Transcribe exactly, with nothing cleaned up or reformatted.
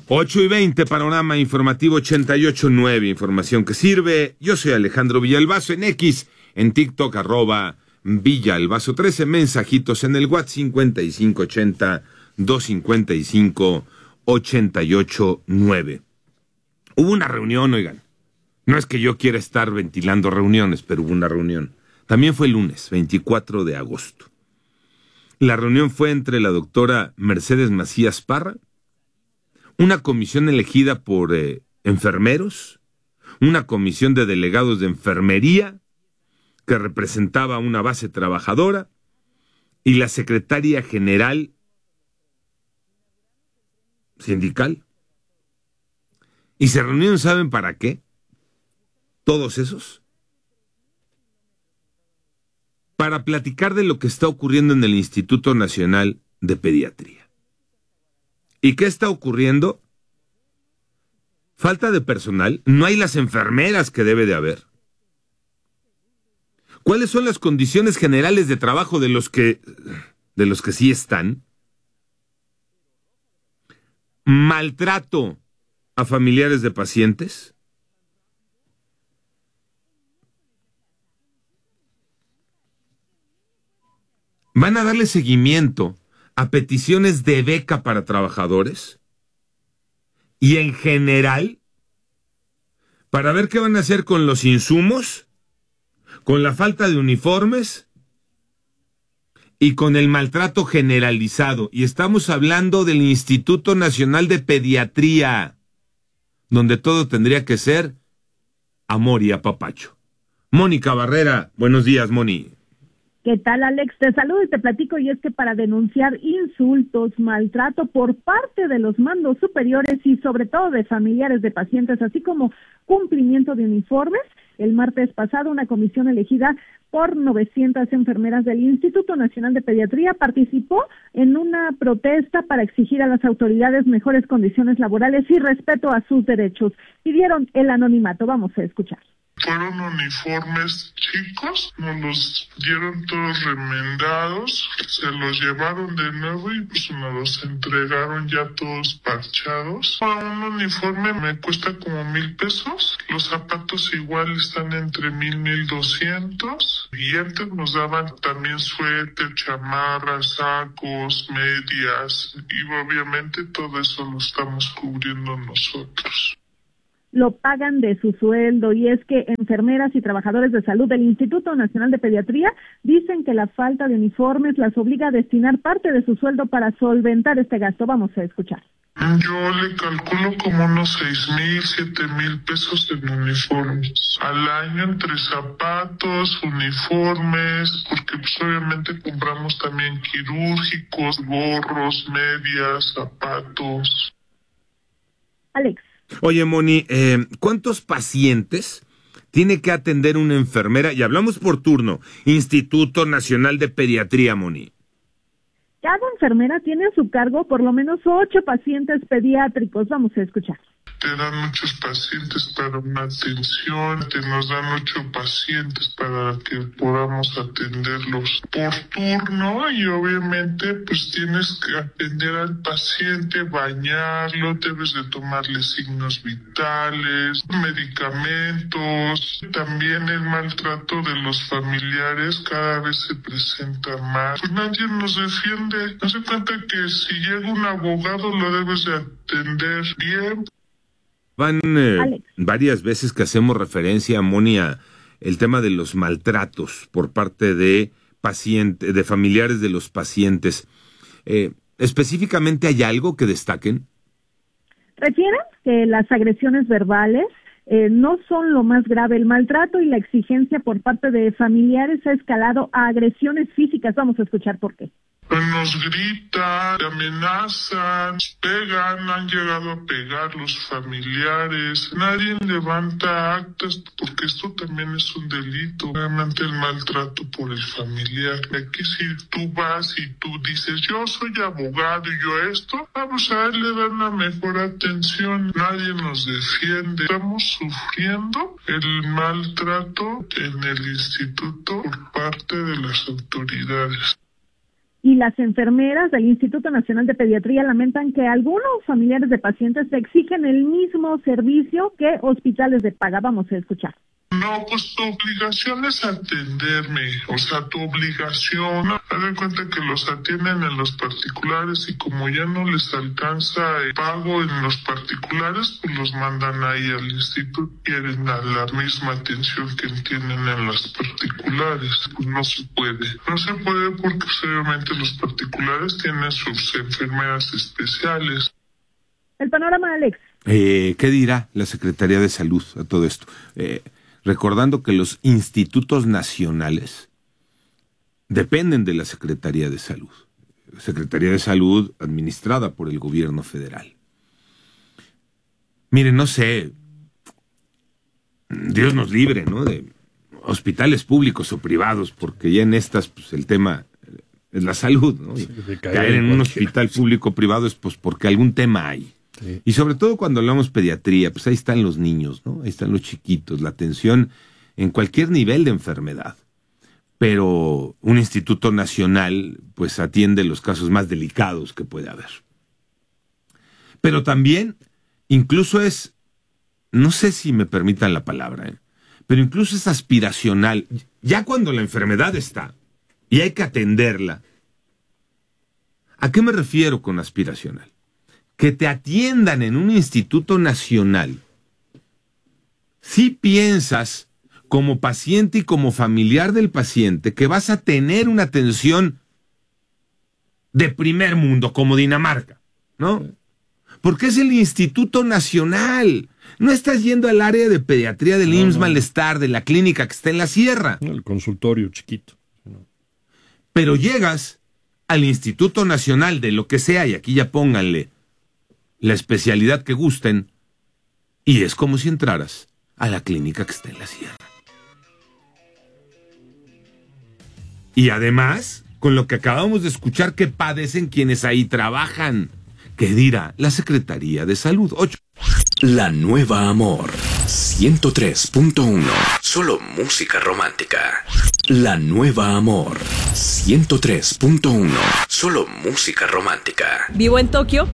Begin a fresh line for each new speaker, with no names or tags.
ocho y veinte, panorama informativo ochenta y ocho punto nueve, información que sirve. Yo soy Alejandro Villalbazo en X, en TikTok, arroba Villalbazo trece, mensajitos en el WhatsApp cincuenta y cinco ochenta, doscientos cincuenta y cinco, ochenta y ocho nueve. Hubo una reunión, oigan. No es que yo quiera estar ventilando reuniones, pero hubo una reunión. También fue el lunes, veinticuatro de agosto. La reunión fue entre la doctora Mercedes Macías Parra, una comisión elegida por eh, enfermeros, una comisión de delegados de enfermería que representaba una base trabajadora y la secretaria general sindical. Y se reunieron, ¿saben para qué? Todos esos. Para platicar de lo que está ocurriendo en el Instituto Nacional de Pediatría. ¿Y qué está ocurriendo? Falta de personal, no hay las enfermeras que debe de haber. ¿Cuáles son las condiciones generales de trabajo de los que, de los que sí están? Maltrato a familiares de pacientes. ¿Van a darle seguimiento a peticiones de beca para trabajadores? Y en general, para ver qué van a hacer con los insumos, con la falta de uniformes y con el maltrato generalizado. Y estamos hablando del Instituto Nacional de Pediatría, donde todo tendría que ser amor y apapacho. Mónica Barrera, buenos días, Moni.
¿Qué tal, Alex? Te saludo y te platico, y es que para denunciar insultos, maltrato por parte de los mandos superiores y sobre todo de familiares de pacientes, así como cumplimiento de uniformes, el martes pasado una comisión elegida por novecientas enfermeras del Instituto Nacional de Pediatría participó en una protesta para exigir a las autoridades mejores condiciones laborales y respeto a sus derechos. Pidieron el anonimato. Vamos a escuchar.
Fueron uniformes chicos, nos los dieron todos remendados, se los llevaron de nuevo y pues nos los entregaron ya todos parchados. Un uniforme me cuesta como mil pesos, los zapatos igual están entre mil, mil doscientos, y antes nos daban también suéter, chamarras, sacos, medias, y obviamente todo eso lo estamos cubriendo nosotros.
Lo pagan de su sueldo, y es que enfermeras y trabajadores de salud del Instituto Nacional de Pediatría dicen que la falta de uniformes las obliga a destinar parte de su sueldo para solventar este gasto. Vamos a escuchar.
Yo le calculo como unos seis mil, siete mil pesos en uniformes al año, entre zapatos, uniformes, porque pues obviamente compramos también quirúrgicos, gorros, medias, zapatos.
Alex.
Oye, Moni, eh, ¿cuántos pacientes tiene que atender una enfermera? Y hablamos por turno, Instituto Nacional de Pediatría, Moni.
Cada enfermera tiene a su cargo por lo menos ocho pacientes pediátricos. Vamos a escuchar.
Te dan muchos pacientes para una atención, te nos dan ocho pacientes para que podamos atenderlos por turno, y obviamente pues tienes que atender al paciente, bañarlo, debes de tomarle signos vitales, medicamentos. También el maltrato de los familiares cada vez se presenta más. Pues nadie nos defiende. No se cuenta que si llega un abogado lo debes de atender bien.
Van eh, varias veces que hacemos referencia, Moni, a el tema de los maltratos por parte de pacientes, de familiares de los pacientes. Eh, ¿Específicamente hay algo que destaquen?
Refieren que las agresiones verbales eh, no son lo más grave. El maltrato y la exigencia por parte de familiares ha escalado a agresiones físicas. Vamos a escuchar por qué.
Nos gritan, amenazan, pegan, han llegado a pegar los familiares. Nadie levanta actas porque esto también es un delito. Realmente el maltrato por el familiar. Aquí si tú vas y tú dices, yo soy abogado y yo esto, vamos a él le dan la mejor atención. Nadie nos defiende. Estamos sufriendo el maltrato en el instituto por parte de las autoridades.
y las enfermeras del Instituto Nacional de Pediatría lamentan que algunos familiares de pacientes exigen el mismo servicio que hospitales de paga. Vamos a escuchar.
No, pues tu obligación es atenderme, o sea, tu obligación. Haz de cuenta que los atienden en los particulares y como ya no les alcanza el pago en los particulares, pues los mandan ahí al instituto, quieren a la misma atención que tienen en las particulares. Pues no se puede. No se puede porque pues, obviamente los particulares tienen sus enfermeras especiales.
El panorama, Alex.
Eh, ¿Qué dirá la Secretaría de Salud a todo esto? Eh, recordando que los institutos nacionales dependen de la Secretaría de Salud. Secretaría de Salud administrada por el gobierno federal. Miren, no sé, Dios nos libre, ¿no? De hospitales públicos o privados, porque ya en estas, pues el tema es la salud, ¿no? Sí, caer, caer en un hospital público o privado es pues porque algún tema hay. Sí. Y sobre todo cuando hablamos pediatría, pues ahí están los niños, ¿no? Ahí están los chiquitos, la atención en cualquier nivel de enfermedad. Pero un instituto nacional, pues atiende los casos más delicados que puede haber. Pero también, incluso es, no sé si me permitan la palabra, ¿eh? Pero incluso es aspiracional. Ya cuando la enfermedad está y hay que atenderla. ¿A qué me refiero con aspiracional? Que te atiendan en un instituto nacional, si piensas como paciente y como familiar del paciente que vas a tener una atención de primer mundo, como Dinamarca, ¿no? Porque es el Instituto Nacional. No estás yendo al área de pediatría del no, I M S S no. Malestar, de la clínica que está en la sierra.
El consultorio chiquito. No.
Pero llegas al Instituto Nacional de lo que sea, y aquí ya pónganle la especialidad que gusten, y es como si entraras a la clínica que está en la sierra. Y además, con lo que acabamos de escuchar que padecen quienes ahí trabajan, ¿qué dirá la Secretaría de Salud? Ocho.
La Nueva Amor, ciento tres punto uno, solo música romántica. La Nueva Amor, ciento tres punto uno, solo música romántica.
Vivo en Tokio